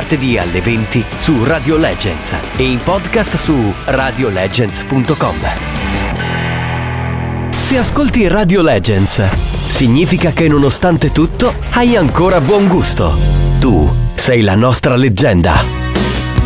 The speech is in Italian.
martedì alle 20 su Radio Legends e in podcast su radiolegends.com. Se ascolti Radio Legends, significa che nonostante tutto hai ancora buon gusto. Tu sei la nostra leggenda.